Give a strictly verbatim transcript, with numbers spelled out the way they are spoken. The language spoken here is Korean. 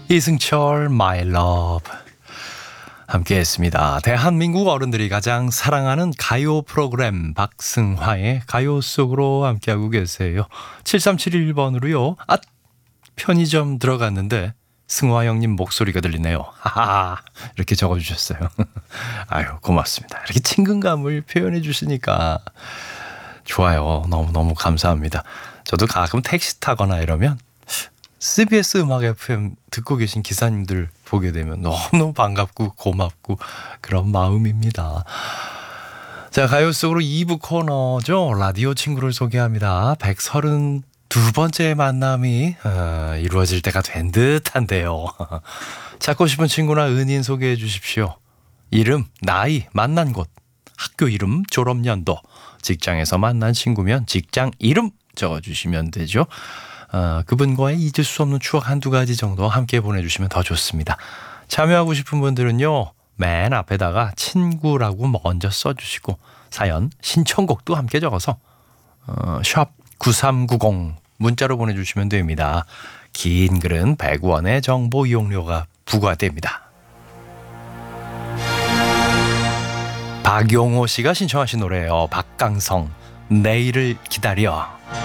이승철 My Love 함께 했습니다. 대한민국 어른들이 가장 사랑하는 가요 프로그램 박승화의 가요 속으로 함께하고 계세요. 칠삼칠일 번으로요. 아, 편의점 들어갔는데 승화 형님 목소리가 들리네요. 하하 이렇게 적어주셨어요. 아유 고맙습니다. 이렇게 친근감을 표현해 주시니까 좋아요. 너무너무 감사합니다. 저도 가끔 택시 타거나 이러면 씨비에스 음악 에프엠 듣고 계신 기사님들 보게 되면 너무 반갑고 고맙고 그런 마음입니다. 자, 가요 속으로 이 부 코너죠. 라디오 친구를 소개합니다. 백삼십이 번째 만남이 어, 이루어질 때가 된 듯한데요. 찾고 싶은 친구나 은인 소개해 주십시오. 이름, 나이, 만난 곳, 학교 이름, 졸업연도, 직장에서 만난 친구면 직장 이름 적어주시면 되죠. 어, 그분과의 잊을 수 없는 추억 한두 가지 정도 함께 보내주시면 더 좋습니다. 참여하고 싶은 분들은요. 맨 앞에다가 친구라고 먼저 써주시고 사연, 신청곡도 함께 적어서 어, 샵 구삼구공 문자로 보내주시면 됩니다. 긴 글은 백 원의 정보 이용료가 부과됩니다. 박용호 씨가 신청하신 노래예요. 박강성, 내일을 기다려.